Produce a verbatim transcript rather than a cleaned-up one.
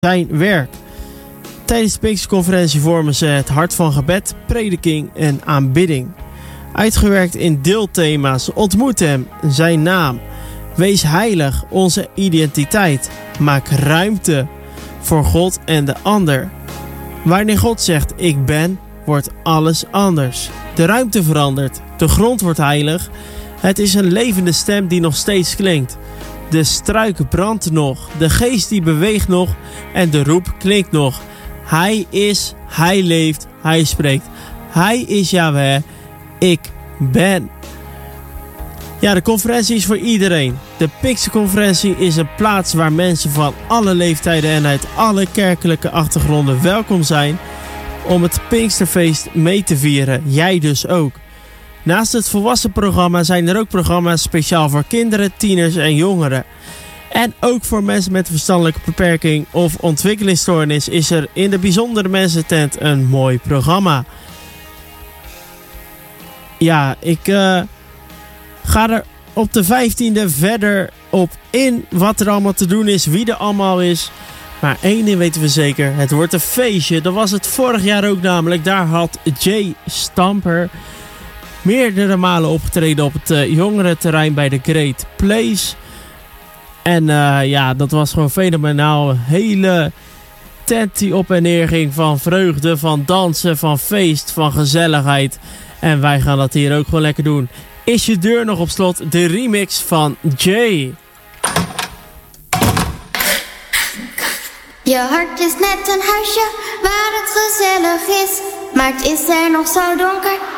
zijn werk. Tijdens de Pinksterconferentie vormen ze het hart van gebed, prediking en aanbidding. Uitgewerkt in deelthema's: ontmoet hem, zijn naam. Wees heilig, onze identiteit. Maak ruimte voor God en de ander. Wanneer God zegt ik ben, wordt alles anders. De ruimte verandert, de grond wordt heilig. Het is een levende stem die nog steeds klinkt. De struik brandt nog, de geest die beweegt nog en de roep klinkt nog. Hij is, hij leeft, hij spreekt. Hij is Yahweh, ik ben. Ja, de conferentie is voor iedereen. De Pinksterconferentie is een plaats waar mensen van alle leeftijden en uit alle kerkelijke achtergronden welkom zijn om het Pinksterfeest mee te vieren. Jij dus ook. Naast het volwassen programma zijn er ook programma's speciaal voor kinderen, tieners en jongeren. En ook voor mensen met verstandelijke beperking of ontwikkelingsstoornis is er in de bijzondere mensentent een mooi programma. Ja, ik uh, ga er op de vijftiende verder op in wat er allemaal te doen is, wie er allemaal is. Maar één ding weten we zeker, het wordt een feestje. Dat was het vorig jaar ook namelijk. Daar had Jay Stamper meerdere malen opgetreden op het uh, jongerenterrein bij de Great Place. En uh, ja, dat was gewoon fenomenaal. Een hele tent die op en neer ging van vreugde, van dansen, van feest, van gezelligheid. En wij gaan dat hier ook gewoon lekker doen. Is je deur nog op slot? De remix van Jay. Je hart is net een huisje waar het gezellig is, maar het is er nog zo donker